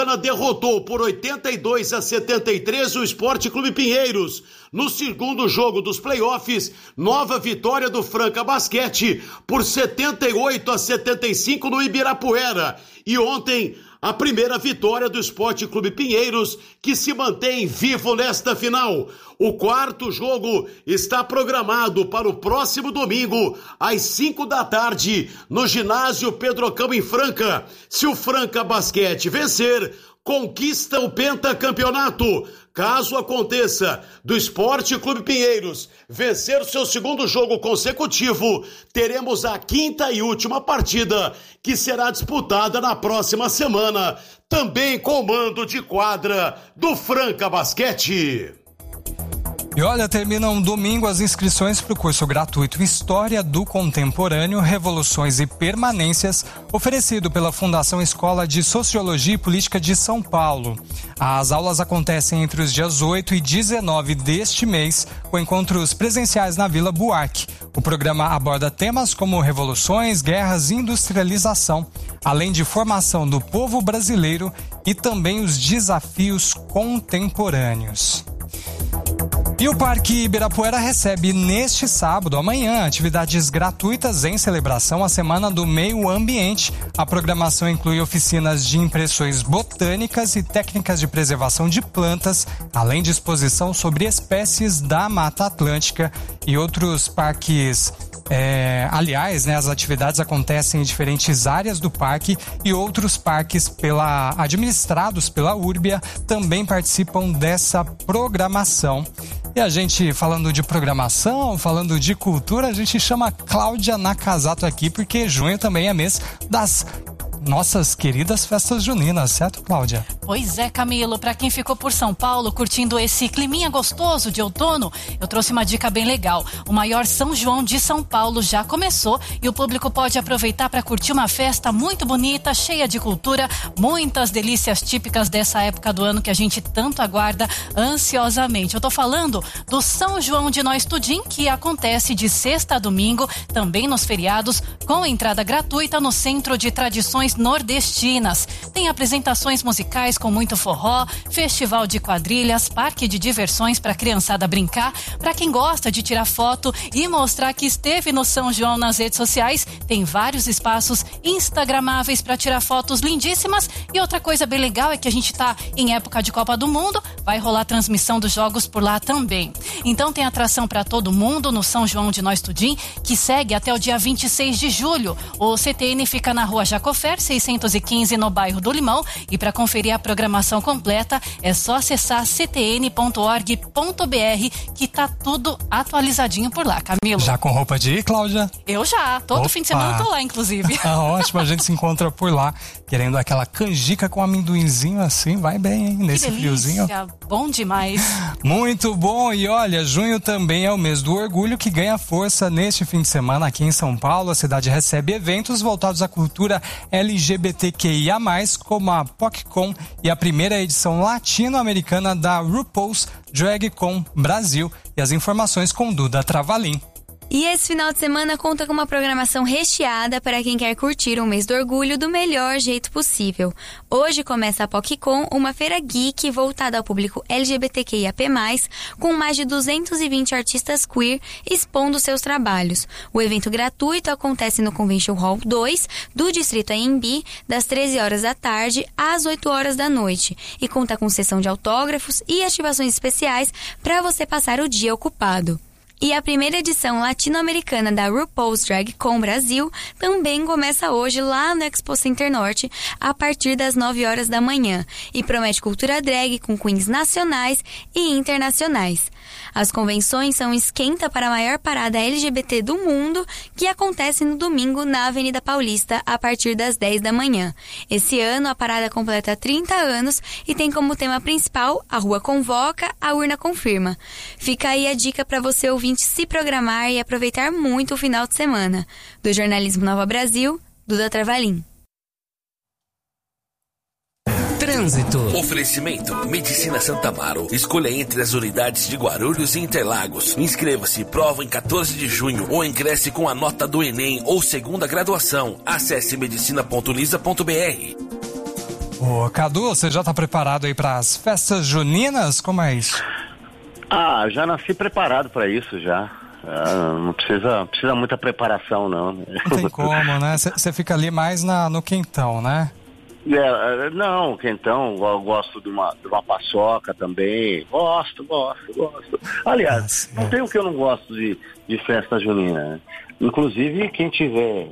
Americana derrotou por 82-73 o Sport Clube Pinheiros. No segundo jogo dos playoffs, nova vitória do Franca Basquete por 78-75 no Ibirapuera. E ontem, a primeira vitória do Sport Clube Pinheiros, que se mantém vivo nesta final. O quarto jogo está programado para o próximo domingo, às 5 da tarde, no ginásio Pedro Cão em Franca. Se o Franca Basquete vencer, conquista o pentacampeonato. Caso aconteça do Sport Clube Pinheiros vencer o seu segundo jogo consecutivo, teremos a quinta e última partida, que será disputada na próxima semana, também com mando de quadra do Franca Basquete. E olha, terminam domingo as inscrições para o curso gratuito História do Contemporâneo, Revoluções e Permanências, oferecido pela Fundação Escola de Sociologia e Política de São Paulo. As aulas acontecem entre os dias 8 e 19 deste mês, com encontros presenciais na Vila Buarque. O programa aborda temas como revoluções, guerras e industrialização, além de formação do povo brasileiro e também os desafios contemporâneos. E o Parque Ibirapuera recebe neste sábado, amanhã, atividades gratuitas em celebração à Semana do Meio Ambiente. A programação inclui oficinas de impressões botânicas e técnicas de preservação de plantas, além de exposição sobre espécies da Mata Atlântica e outros parques. Aliás, as atividades acontecem em diferentes áreas do parque e outros parques administrados pela Urbia também participam dessa programação. E a gente, falando de programação, falando de cultura, a gente chama a Cláudia Nakazato aqui, porque junho também é mês das nossas queridas festas juninas, certo, Cláudia? Pois é, Camilo, para quem ficou por São Paulo curtindo esse climinha gostoso de outono, eu trouxe uma dica bem legal. O maior São João de São Paulo já começou e o público pode aproveitar para curtir uma festa muito bonita, cheia de cultura, muitas delícias típicas dessa época do ano que a gente tanto aguarda ansiosamente. Eu tô falando do São João de Nós Tudim, que acontece de sexta a domingo, também nos feriados, com entrada gratuita no Centro de Tradições Nordestinas. Tem apresentações musicais com muito forró, festival de quadrilhas, parque de diversões para criançada brincar. Para quem gosta de tirar foto e mostrar que esteve no São João nas redes sociais, tem vários espaços instagramáveis para tirar fotos lindíssimas. E outra coisa bem legal é que a gente tá em época de Copa do Mundo, vai rolar transmissão dos jogos por lá também. Então tem atração para todo mundo no São João de Nós Tudim, que segue até o dia 26 de julho. O CTN fica na Rua Jacofer 615, no bairro do Limão, e para conferir a programação completa é só acessar ctn.org.br, que tá tudo atualizadinho por lá, Camilo. Já com roupa de ir, Cláudia? Eu já, todo fim de semana eu tô lá, inclusive. Ótimo, a gente se encontra por lá, querendo aquela canjica com amendoinzinho assim, vai bem, hein, nesse friozinho. Bom demais. Muito bom, e olha, junho também é o mês do orgulho, que ganha força neste fim de semana aqui em São Paulo. A cidade recebe eventos voltados à cultura LGBTQIA+, como a PocCon e a primeira edição latino-americana da RuPaul's Drag Con Brasil. E as informações com Duda Travalim. E esse final de semana conta com uma programação recheada para quem quer curtir o mês do orgulho do melhor jeito possível. Hoje começa a PocCon, uma feira geek voltada ao público LGBTQIAP+, com mais de 220 artistas queer expondo seus trabalhos. O evento gratuito acontece no Convention Hall 2 do Distrito AMB, das 13 horas da tarde às 8 horas da noite, e conta com sessão de autógrafos e ativações especiais para você passar o dia ocupado. E a primeira edição latino-americana da RuPaul's Drag Con Brasil também começa hoje lá no Expo Center Norte, a partir das 9 horas da manhã, e promete cultura drag com queens nacionais e internacionais. As convenções são esquenta para a maior parada LGBT do mundo, que acontece no domingo na Avenida Paulista, a partir das 10 da manhã. Esse ano a parada completa 30 anos e tem como tema principal a Rua Convoca, a Urna Confirma. Fica aí a dica para você ouvinte se programar e aproveitar muito o final de semana. Do Jornalismo Nova Brasil, Duda Travalim. Trânsito. Oferecimento Medicina Santa Amaro. Escolha entre as unidades de Guarulhos e Interlagos. Inscreva-se, prova em 14 de junho ou ingresse com a nota do Enem ou segunda graduação. Acesse medicina.lisa.br. Ô, Cadu, você já tá preparado aí para as festas juninas? Como é isso? Já nasci preparado para isso já. Não precisa muita preparação, não. Não tem como, né? Você fica ali mais no quentão, né? Não, quentão, eu gosto de uma paçoca também. Gosto. Aliás, não tem o que eu não gosto de festa junina, né? Inclusive, quem tiver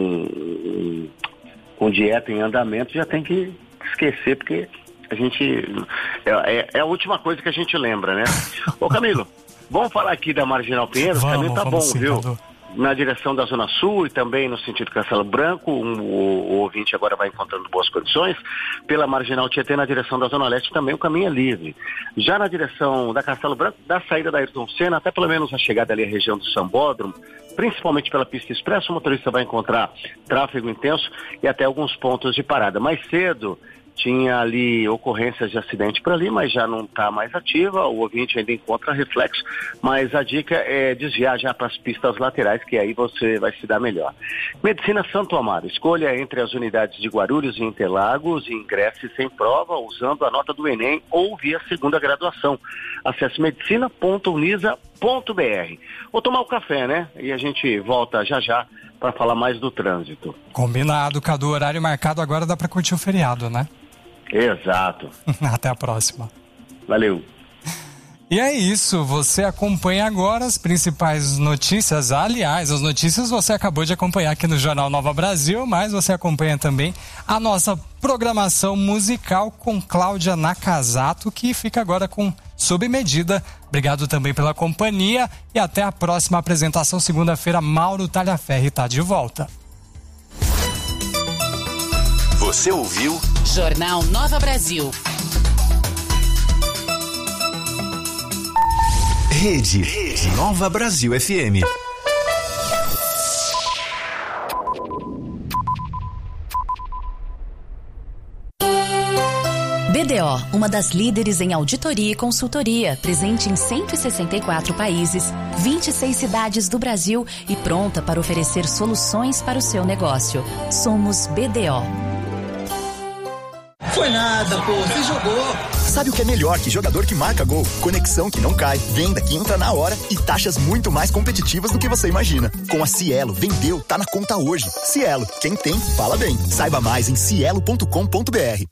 com dieta em andamento já tem que esquecer, porque a gente... É a última coisa que a gente lembra, né? Ô, Camilo, vamos falar aqui da Marginal Pinheiros? O caminho tá bom, sim, viu? Cadu. Na direção da Zona Sul e também no sentido Castelo Branco, o ouvinte agora vai encontrando boas condições. Pela Marginal Tietê, na direção da Zona Leste, também o caminho é livre. Já na direção da Castelo Branco, da saída da Ayrton Senna, até pelo menos a chegada ali à região do Sambódromo, principalmente pela pista expressa, o motorista vai encontrar tráfego intenso e até alguns pontos de parada. Mais cedo, tinha ali ocorrências de acidente por ali, mas já não está mais ativa, o ouvinte ainda encontra reflexo, mas a dica é desviar já para as pistas laterais, que aí você vai se dar melhor. Medicina Santo Amaro, escolha entre as unidades de Guarulhos e Interlagos e ingresse sem prova, usando a nota do Enem ou via segunda graduação. Acesse medicina.unisa.br. Vou tomar um café, né? E a gente volta já para falar mais do trânsito. Combinado, Cadu. Horário marcado agora, dá para curtir o feriado, né? Exato. Até a próxima. Valeu. E é isso, você acompanha agora as principais notícias. Aliás, as notícias você acabou de acompanhar aqui no Jornal Nova Brasil, mas você acompanha também a nossa programação musical com Cláudia Nakazato, que fica agora com Sob Medida. Obrigado também pela companhia e até a próxima apresentação. Segunda-feira, Mauro Talhaferri está de volta. Você ouviu? Jornal Nova Brasil. Rede Nova Brasil FM. BDO, uma das líderes em auditoria e consultoria, presente em 164 países, 26 cidades do Brasil e pronta para oferecer soluções para o seu negócio. Somos BDO. Foi nada, pô, você jogou. Sabe o que é melhor que jogador que marca gol? Conexão que não cai, venda que entra na hora e taxas muito mais competitivas do que você imagina. Com a Cielo, vendeu, tá na conta hoje. Cielo, quem tem, fala bem. Saiba mais em cielo.com.br.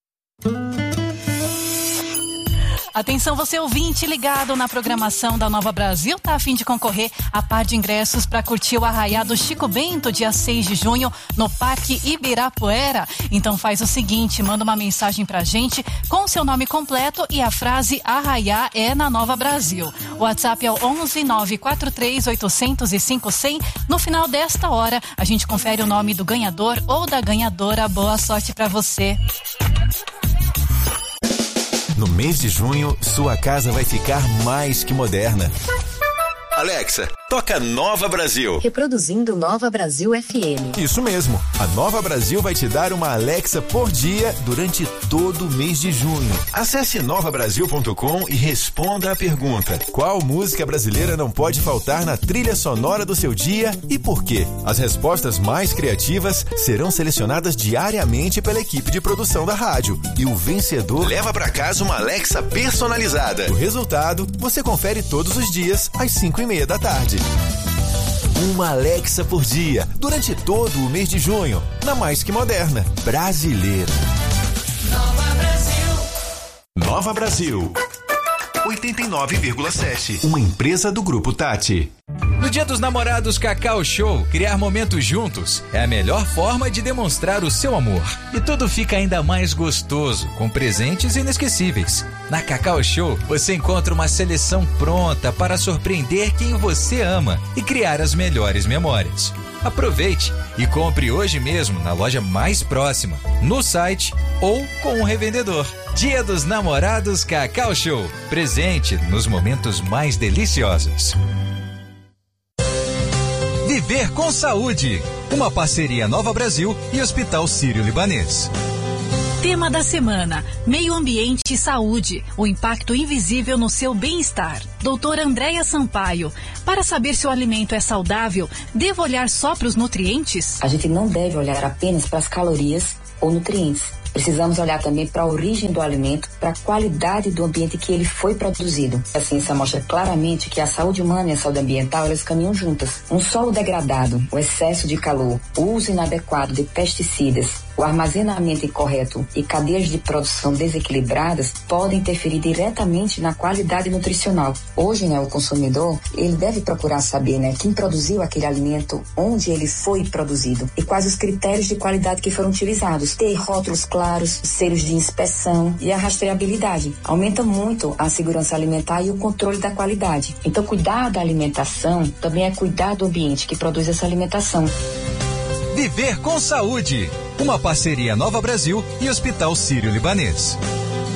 Atenção, você ouvinte ligado na programação da Nova Brasil, tá a fim de concorrer a par de ingressos para curtir o Arraiá do Chico Bento, dia 6 de junho, no Parque Ibirapuera. Então faz o seguinte, manda uma mensagem pra gente com seu nome completo e a frase Arraiá é na Nova Brasil. O WhatsApp é o 11 943 805 100. No final desta hora, a gente confere o nome do ganhador ou da ganhadora. Boa sorte pra você. No mês de junho, sua casa vai ficar mais que moderna. Alexa, toca Nova Brasil. Reproduzindo Nova Brasil FM. Isso mesmo. A Nova Brasil vai te dar uma Alexa por dia durante todo o mês de junho. Acesse novabrasil.com e responda a pergunta: qual música brasileira não pode faltar na trilha sonora do seu dia e por quê? As respostas mais criativas serão selecionadas diariamente pela equipe de produção da rádio. E o vencedor leva para casa uma Alexa personalizada. O resultado você confere todos os dias às 5:30 da tarde. Uma Alexa por dia, durante todo o mês de junho, na mais que moderna, brasileira. Nova Brasil. Nova Brasil. 89,7. Uma empresa do Grupo Tati. No Dia dos Namorados Cacau Show, criar momentos juntos é a melhor forma de demonstrar o seu amor. E tudo fica ainda mais gostoso, com presentes inesquecíveis. Na Cacau Show, você encontra uma seleção pronta para surpreender quem você ama e criar as melhores memórias. Aproveite e compre hoje mesmo na loja mais próxima, no site ou com um revendedor. Dia dos Namorados Cacau Show. Presente nos momentos mais deliciosos. Viver com Saúde. Uma parceria Nova Brasil e Hospital Sírio-Libanês. Tema da semana: Meio Ambiente e Saúde, o impacto invisível no seu bem-estar. Doutora Andréia Sampaio, para saber se o alimento é saudável, devo olhar só para os nutrientes? A gente não deve olhar apenas para as calorias ou nutrientes. Precisamos olhar também para a origem do alimento, para a qualidade do ambiente que ele foi produzido. A ciência mostra claramente que a saúde humana e a saúde ambiental, elas caminham juntas. Um solo degradado, o excesso de calor, o uso inadequado de pesticidas, o armazenamento incorreto e cadeias de produção desequilibradas podem interferir diretamente na qualidade nutricional. Hoje, o consumidor, ele deve procurar saber, quem produziu aquele alimento, onde ele foi produzido e quais os critérios de qualidade que foram utilizados. Ter rótulos claros, selos de inspeção e a rastreabilidade. Aumenta muito a segurança alimentar e o controle da qualidade. Então, cuidar da alimentação também é cuidar do ambiente que produz essa alimentação. Viver com saúde. Uma parceria Nova Brasil e Hospital Sírio-Libanês.